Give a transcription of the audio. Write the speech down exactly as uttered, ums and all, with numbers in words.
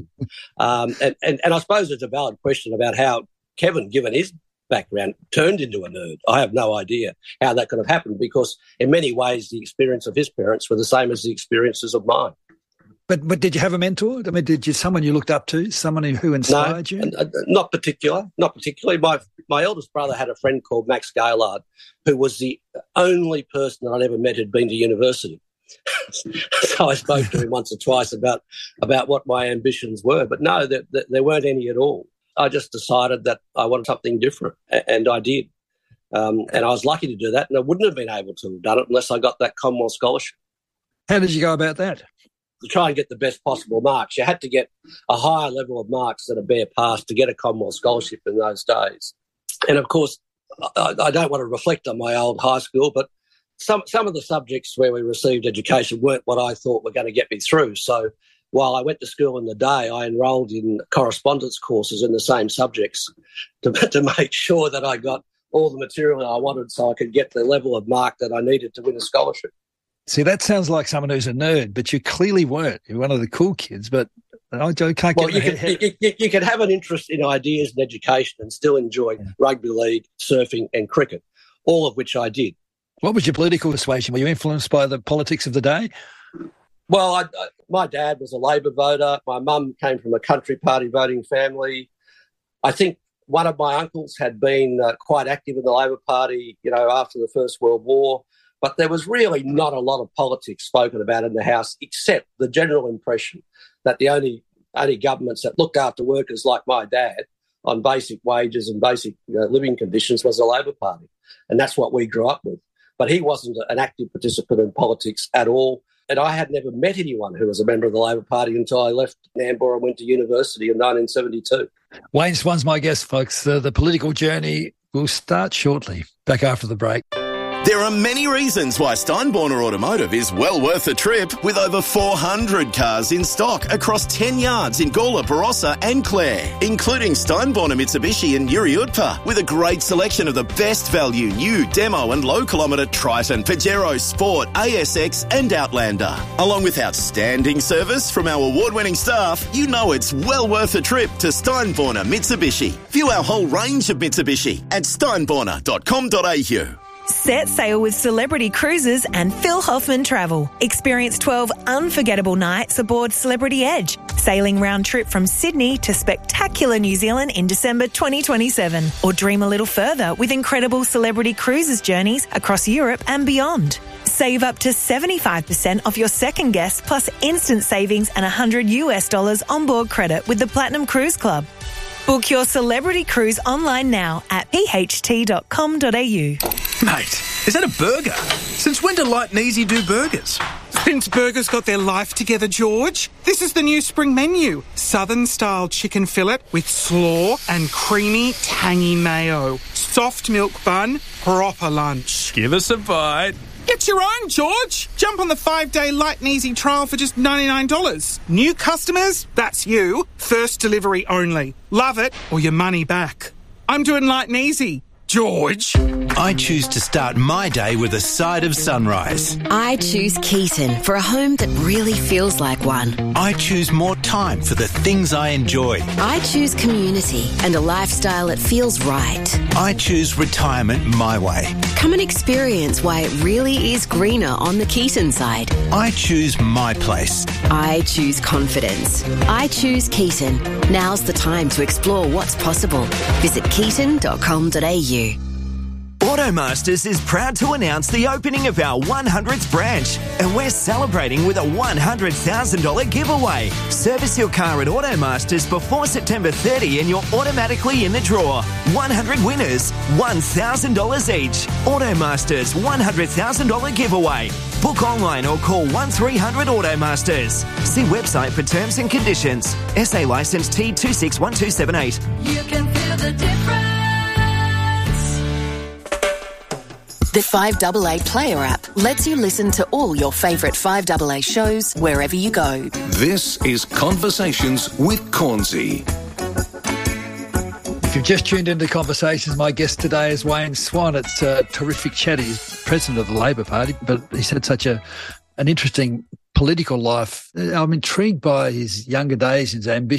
Um, and, and, and I suppose it's a valid question about how Kevin, given his background, turned into a nerd. I have no idea how that could have happened because in many ways the experience of his parents were the same as the experiences of mine. But but did you have a mentor? I mean, did you someone you looked up to, someone who inspired no, you? Not particular, not particularly. My my eldest brother had a friend called Max Gaylard, who was the only person that I'd ever met who'd been to university. So I spoke to him once or twice about about what my ambitions were, but no, there, there weren't any at all. I just decided that I wanted something different, and I did. Um, and I was lucky to do that, and I wouldn't have been able to have done it unless I got that Commonwealth scholarship. How did you go about that? To try and get the best possible marks. You had to get a higher level of marks than a bare pass to get a Commonwealth scholarship in those days. And, of course, I, I don't want to reflect on my old high school, but some, some of the subjects where we received education weren't what I thought were going to get me through. So while I went to school in the day, I enrolled in correspondence courses in the same subjects to, to make sure that I got all the material I wanted so I could get the level of mark that I needed to win a scholarship. See, that sounds like someone who's a nerd, but you clearly weren't. You're one of the cool kids, but I can't get well, you my can, head. You, you, you can have an interest in ideas and education and still enjoy yeah. rugby league, surfing and cricket, all of which I did. What was your political persuasion? Were you influenced by the politics of the day? Well, I, I, my dad was a Labor voter. My mum came from a country party voting family. I think one of my uncles had been uh, quite active in the Labor Party, you know, after the First World War. But there was really not a lot of politics spoken about in the House, except the general impression that the only only governments that looked after workers like my dad on basic wages and basic you know, living conditions was the Labor Party. And that's what we grew up with. But he wasn't an active participant in politics at all. And I had never met anyone who was a member of the Labor Party until I left Nambour and went to university in nineteen seventy-two. Wayne Swan's my guest, folks. Uh, the political journey will start shortly. Back after the break. There are many reasons why Steinborner Automotive is well worth a trip with over four hundred cars in stock across ten yards in Gawler, Barossa and Clare, including Steinborner Mitsubishi and Yuriudpa, with a great selection of the best value new demo and low kilometre Triton, Pajero, Sport, A S X and Outlander. Along with outstanding service from our award-winning staff, you know it's well worth a trip to Steinborner Mitsubishi. View our whole range of Mitsubishi at steinborner dot com dot a u. Set sail with Celebrity Cruises and Phil Hoffman Travel. Experience twelve unforgettable nights aboard Celebrity Edge, sailing round trip from Sydney to spectacular New Zealand in December twenty twenty-seven. Or dream a little further with incredible Celebrity Cruises journeys across Europe and beyond. Save up to seventy-five percent off your second guest plus instant savings and one hundred US dollars onboard credit with the Platinum Cruise Club. Book your Celebrity Cruise online now at p h t dot com dot a u. Mate, is that a burger? Since when do Light and Easy do burgers? Since burgers got their life together, George. This is the new spring menu. Southern-style chicken fillet with slaw and creamy, tangy mayo. Soft milk bun, proper lunch. Give us a bite. Get your own, George. Jump on the five-day Light and Easy trial for just ninety-nine dollars. New customers? That's you. First delivery only. Love it or your money back. I'm doing Light and Easy. George. I choose to start my day with a side of sunrise. I choose Keaton for a home that really feels like one. I choose more time for the things I enjoy. I choose community and a lifestyle that feels right. I choose retirement my way. Come and experience why it really is greener on the Keaton side. I choose my place. I choose confidence. I choose Keaton. Now's the time to explore what's possible. Visit keaton dot com dot a u. Automasters is proud to announce the opening of our one hundredth branch, and we're celebrating with a one hundred thousand dollars giveaway. Service your car at Automasters before September thirtieth and you're automatically in the draw. one hundred winners, one thousand dollars each. Automasters one hundred thousand dollars giveaway. Book online or call one three hundred Automasters. See website for terms and conditions. S A licence T two six one two seven eight. You can feel the difference. The five A A Player app lets you listen to all your favourite five A A shows wherever you go. This is Conversations with Cornsey. If you've just tuned into Conversations, my guest today is Wayne Swan. It's a terrific chat. He's president of the Labor Party, but he's had such a an interesting political life. I'm intrigued by his younger days, his ambition.